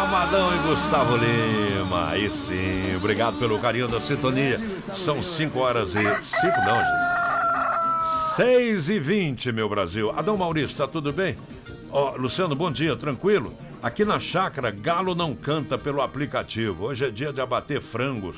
Amadão e Gustavo Lima. Aí sim, obrigado pelo carinho da sintonia. São 5 horas e... 5 não, gente. 6h20, meu Brasil. Adão Maurício, tá tudo bem? Ó, Luciano, bom dia, tranquilo? Aqui na chácara, galo não canta pelo aplicativo. Hoje é dia de abater frangos.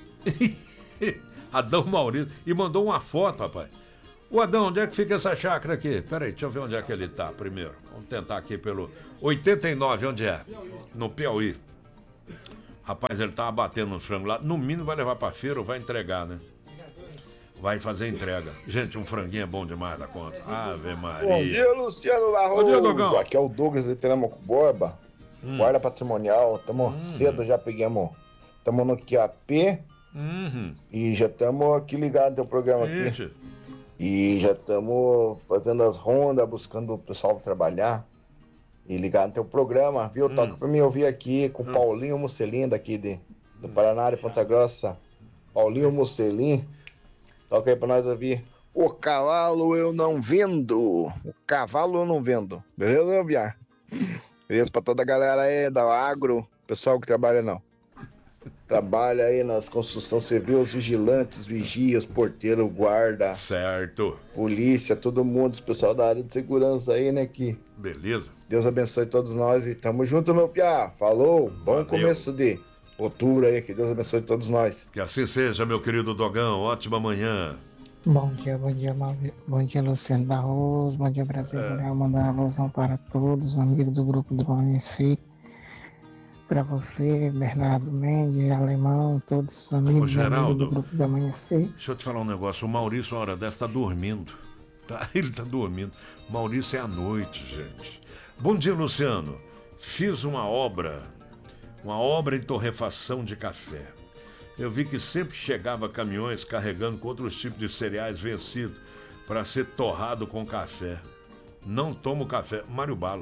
Adão Maurício. E mandou uma foto, rapaz. O Adão, onde é que fica essa chácara aqui? Peraí, deixa eu ver onde é que ele tá primeiro. Vamos tentar aqui pelo 89, onde é? No Piauí. Rapaz, ele tá abatendo um frango lá. No mínimo vai levar pra feira ou vai entregar, né? Vai fazer entrega. Gente, um franguinho é bom demais da conta. Ave Maria. Bom dia, Luciano Barroso. Bom dia, Dogão. Aqui é o Douglas de Teramo Borba. Guarda patrimonial. Tamo cedo, já pegamos. Tamo no QAP. E já estamos aqui ligados no teu programa aqui. E já estamos fazendo as rondas, buscando o pessoal trabalhar. E ligado no teu programa, viu? Toca pra mim ouvir aqui com o Paulinho Musselin daqui do Paraná, de Ponta Grossa. Paulinho Musselin. Toca aí pra nós ouvir. O cavalo eu não vendo. O cavalo eu não vendo. Beleza, Viar? Beleza pra toda a galera aí da agro. Pessoal que trabalha não. Trabalha aí nas construções civil, os vigilantes, vigias, porteiro, guarda. Certo. Polícia, todo mundo, os pessoal da área de segurança aí, né? Que beleza. Deus abençoe todos nós e tamo junto, meu piá. Falou, bom começo de outubro aí, que Deus abençoe todos nós. Que assim seja, meu querido Dogão. Ótima manhã. Bom dia, Luciano Barroso. Bom dia, Brasil. Mandar uma alusão para todos, amigos do grupo do Amanhecer. Para você, Bernardo Mendes, Alemão, todos os amigos, amigos do grupo do Amanhecer. Deixa eu te falar um negócio. O Maurício, uma hora dessa, tá dormindo. Tá? Ele tá dormindo. Maurício é à noite, gente. Bom dia, Luciano. Fiz uma obra em torrefação de café. Eu vi que sempre chegava caminhões carregando com outros tipos de cereais vencidos para ser torrado com café. Não tomo café. Mário Bala,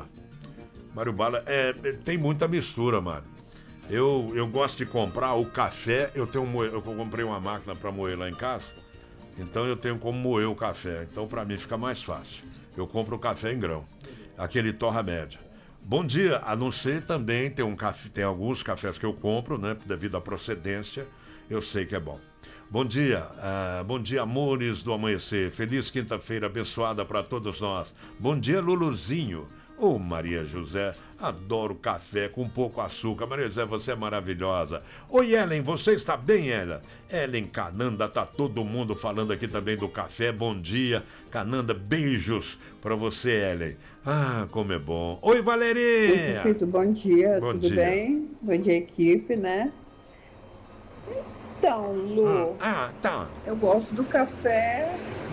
tem muita mistura, Mário. Eu gosto de comprar o café. Eu comprei uma máquina para moer lá em casa. Então eu tenho como moer o café. Então para mim fica mais fácil. Eu compro o café em grão. Aquele torra média. Bom dia, a não ser também tem alguns cafés que eu compro, né? Devido à procedência. Eu sei que é bom. Bom dia, amores do amanhecer. Feliz quinta-feira abençoada para todos nós. Bom dia, Luluzinho. Ô, Maria José, adoro café com pouco açúcar. Maria José, você é maravilhosa. Oi, Ellen, você está bem, Ellen? Ellen Cananda, tá todo mundo falando aqui também do café. Bom dia, Cananda, beijos para você, Ellen. Ah, como é bom. Oi, Valerinha. Perfeito, bom dia, tudo bem? Bom dia, equipe, né? Então, Lu, tá. Eu gosto do café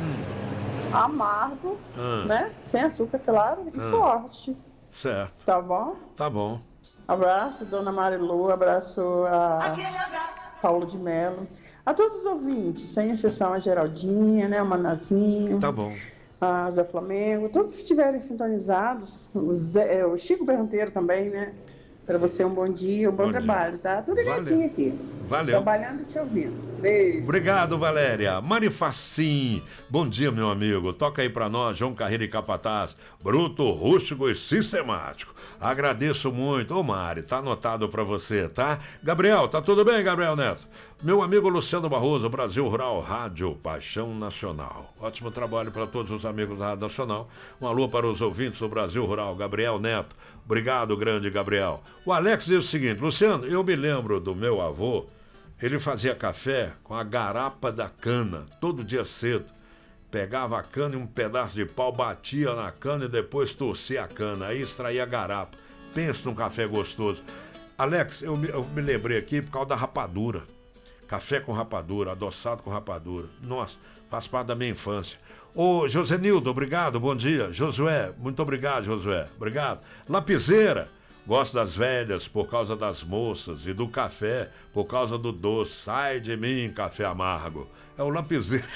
amargo, né? Sem açúcar, claro, e forte. Certo. Tá bom? Tá bom. Abraço, dona Marilu, abraço a Paulo de Mello. A todos os ouvintes, sem exceção a Geraldinha, né? O Manazinho. Tá bom. A Zé Flamengo, todos que estiverem sintonizados, o Chico Berranteiro também, né? Para você um bom dia, um bom trabalho, tá? Tudo ligadinho aqui. Valeu. Trabalhando e te ouvindo. Beijo. Obrigado, Valéria. Mari Facim. Bom dia, meu amigo. Toca aí pra nós, João Carreira e Capataz. Bruto, rústico e sistemático. Agradeço muito. Ô, Mari, tá anotado pra você, tá? Gabriel, tá tudo bem, Gabriel Neto? Meu amigo Luciano Barroso, Brasil Rural Rádio Paixão Nacional. Ótimo trabalho para todos os amigos da Rádio Nacional. Um alô para os ouvintes do Brasil Rural. Gabriel Neto. Obrigado, grande Gabriel. O Alex diz o seguinte: Luciano, eu me lembro do meu avô. Ele fazia café com a garapa da cana, todo dia cedo. Pegava a cana e um pedaço de pau, batia na cana e depois torcia a cana. Aí extraía a garapa. Pensa num café gostoso. Alex, eu me lembrei aqui por causa da rapadura. Café com rapadura, adoçado com rapadura. Nossa, faz parte da minha infância. Ô, Josenildo, obrigado, bom dia. Josué, muito obrigado, Josué. Obrigado. Lapiseira. Gosto das velhas por causa das moças e do café por causa do doce. Sai de mim, café amargo. É o lapiseira.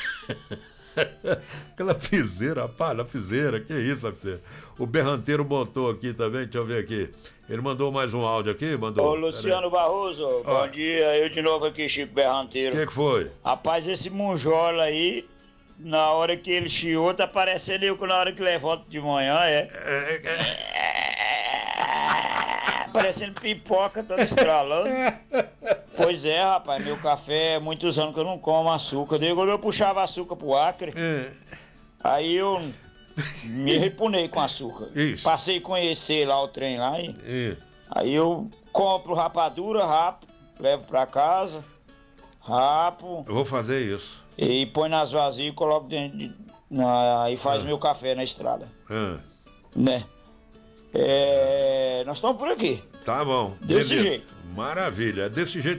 Aquela lapiseira, rapaz, lapiseira, que isso, lapiseira. O Berranteiro botou aqui também, deixa eu ver aqui. Ele mandou mais um áudio aqui, mandou. Ô, Luciano Barroso, bom dia, eu de novo aqui, Chico Berranteiro. O que foi? Rapaz, esse monjola aí, na hora que ele chiou, tá parecendo eu na hora que levanta de manhã, parecendo pipoca, toda estralando. Pois é, rapaz, meu café, muitos anos que eu não como açúcar. Daí quando eu puxava açúcar pro Acre, aí eu me repunei com açúcar. Isso. Passei a conhecer lá o trem lá. Aí eu compro rapadura, rapo, levo pra casa, rapo. Eu vou fazer isso. E põe nas vasilhas e coloco dentro aí faz meu café na estrada. Né? Nós estamos por aqui. Tá bom. Desse jeito. Maravilha. É desse jeito